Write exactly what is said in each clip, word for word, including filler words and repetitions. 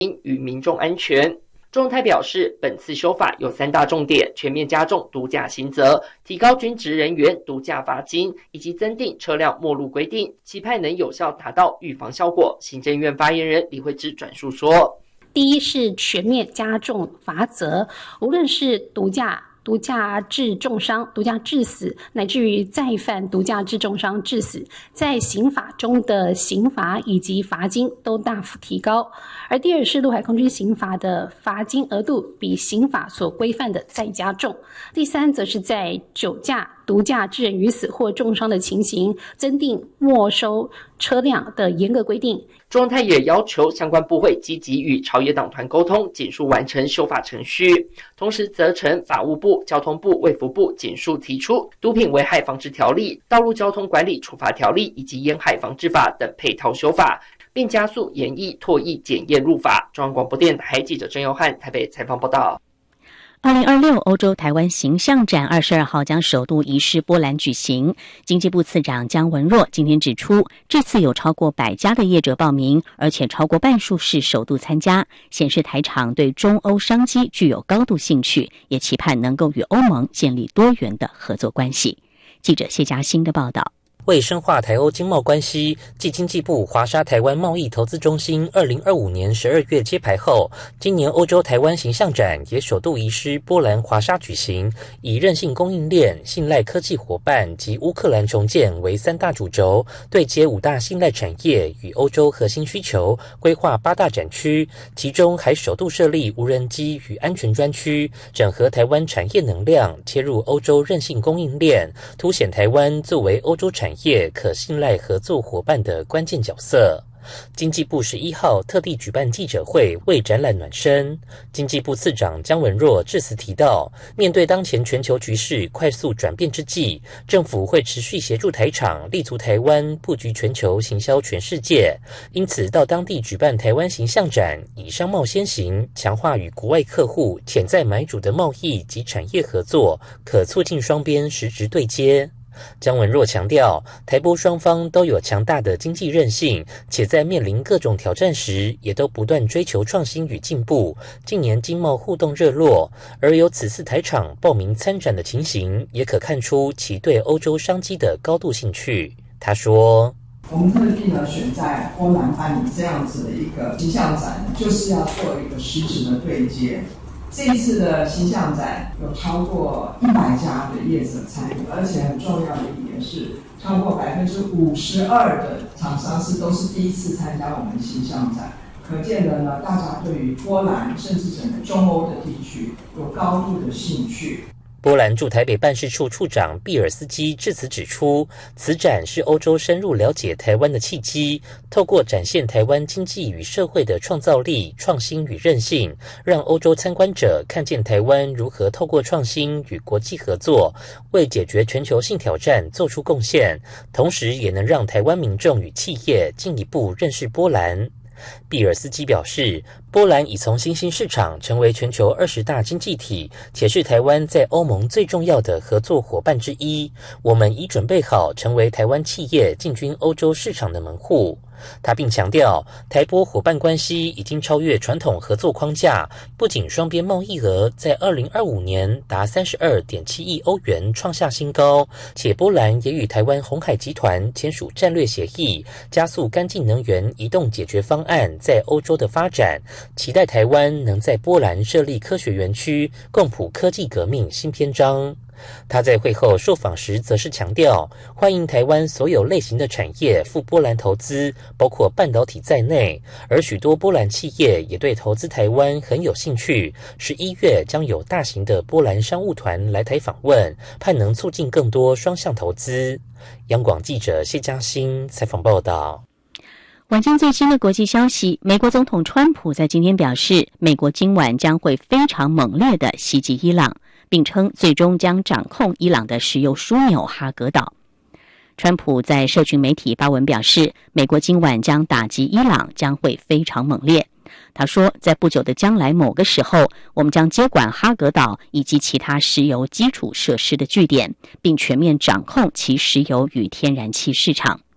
与民众安全。中泰表示，本次修法有三大重点：全面加重毒驾刑责，提高军职人员毒驾罚金，以及增订车辆末路规定，期盼能有效达到预防效果。行政院发言人李慧芝转述说， 第一是全面加重罚则，无论是毒驾、毒驾致重伤、毒驾致死，乃至于再犯毒驾致重伤致死，在刑法中的刑罚以及罚金都大幅提高。而第二是陆海空军刑法的罚金额度比刑法所规范的再加重。第三则是在酒驾、毒驾致人于死或重伤的情形，增订没收车辆的严格规定。 中泰也要求相关部会积极与朝野党团沟通，尽速完成修法程序，同时责成法务部、交通部、卫福部尽速提出毒品危害防治条例、道路交通管理处罚条例以及烟害防治法等配套修法，并加速研议唾液检验入法。中央广播电台记者郑佑汉台北采访报道。 二零二六欧洲台湾形象展二十二号将首度移师波兰举行。经济部次长姜文若今天指出，这次有超过百家的业者报名，而且超过半数是首度参加，显示台厂对中欧商机具有高度兴趣，也期盼能够与欧盟建立多元的合作关系。记者谢嘉欣的报道。 为深化台欧经贸关系，继经济部华沙台湾贸易投资中心二零二五年十二月揭牌后，今年欧洲台湾形象展也首度移师波兰华沙举行，以韧性供应链、信赖科技伙伴及乌克兰重建为三大主轴，对接五大信赖产业与欧洲核心需求，规划八大展区，其中还首度设立无人机与安全专区，整合台湾产业能量，切入欧洲韧性供应链，凸显台湾作为欧洲产业可信赖合作伙伴的关键角色。经济部十一号特地举办记者会为展览暖身。经济部次长姜文若致辞提到，面对当前全球局势快速转变之际，政府会持续协助台厂立足台湾，布局全球，行销全世界。因此到当地举办台湾形象展，以商贸先行，强化与国外客户、潜在买主的贸易及产业合作，可促进双边实质对接。姜文若强调，台波双方都有强大的经济韧性，且在面临各种挑战时，也都不断追求创新与进步。近年经贸互动热络，而有此次台厂报名参展的情形，也可看出其对欧洲商机的高度兴趣。他说， 我们特地呢选在波兰办理这样子的一个形象展，就是要做一个实质的对接。这一次的形象展有超过一百家的业者参与，而且很重要的一点是，超过百分之五十二的厂商是都是第一次参加我们形象展。可见的呢，大家对于波兰甚至整个中欧的地区有高度的兴趣。 波兰驻台北办事处处长毕尔斯基致辞指出，此展是欧洲深入了解台湾的契机，透过展现台湾经济与社会的创造力、创新与韧性，让欧洲参观者看见台湾如何透过创新与国际合作，为解决全球性挑战做出贡献，同时也能让台湾民众与企业进一步认识波兰。毕尔斯基表示，波兰已从新兴市场成为全球二十大经济体，且是台湾在欧盟最重要的合作伙伴之一。我们已准备好成为台湾企业进军欧洲市场的门户。他并强调，台波伙伴关系已经超越传统合作框架，不仅双边贸易额在二零二五年达 三十二点七亿欧元创下新高，且波兰也与台湾鸿海集团签署战略协议，加速干净能源移动解决方案在欧洲的发展，期待台湾能在波兰设立科学园区，共谱科技革命新篇章。他在会后受访时则是强调，欢迎台湾所有类型的产业赴波兰投资，包括半导体在内，而许多波兰企业也对投资台湾很有兴趣。十一月将有大型的波兰商务团来台访问，盼能促进更多双向投资。央广记者谢嘉欣采访报道。 晚间最新的国际消息，美国总统川普在今天表示，美国今晚将会非常猛烈地袭击伊朗，并称最终将掌控伊朗的石油枢纽哈格岛。川普在社群媒体发文表示，美国今晚将打击伊朗将会非常猛烈。他说，在不久的将来某个时候，我们将接管哈格岛以及其他石油基础设施的据点，并全面掌控其石油与天然气市场。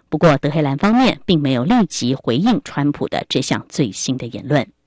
不过，德黑兰方面并没有立即回应川普的这项最新的言论。